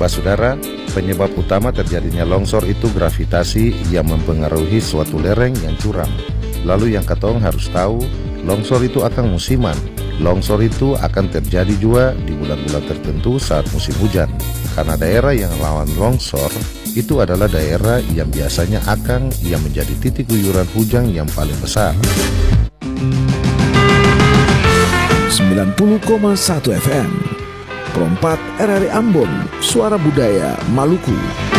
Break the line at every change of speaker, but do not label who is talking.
lupa saudara, penyebab utama terjadinya longsor itu gravitasi yang mempengaruhi suatu lereng yang curam. Lalu yang katong harus tahu, longsor itu akan musiman. Longsor itu akan terjadi juga di bulan-bulan tertentu saat musim hujan. Karena daerah yang rawan longsor itu adalah daerah yang biasanya akan yang menjadi titik guyuran hujan yang paling besar.
90,1 FM Perompak RRI Ambon, Suara Budaya Maluku.